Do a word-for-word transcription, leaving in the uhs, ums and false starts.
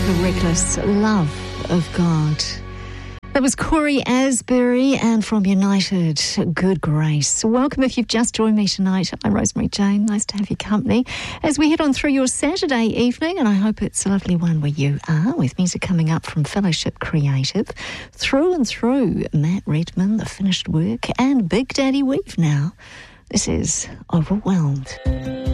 The reckless love of God. That was Corey Asbury and from United, Good Grace. Welcome if you've just joined me tonight. I'm Rosemary Jane. Nice to have your company as we head on through your Saturday evening, and I hope it's a lovely one where you are, with music coming up from Fellowship Creative. Through and through, Matt Redman, The Finished Work, and Big Daddy Weave now. This is Overwhelmed.